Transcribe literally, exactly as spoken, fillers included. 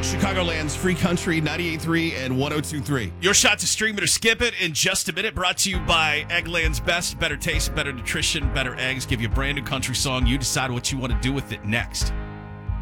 Chicagoland's Free Country ninety-eight point three and one oh two point three. Your shot to stream it or skip it in just a minute. Brought to you by Eggland's Best. Better taste, better nutrition, better eggs. Give you a brand new country song. You decide what you want to do with it next.